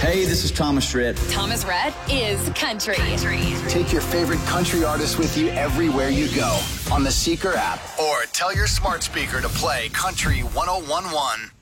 Hey, this is Thomas Rhett. Thomas Rhett is country. Take your favorite country artists with you everywhere you go on the Seeker app, or tell your smart speaker to play Country 101.1.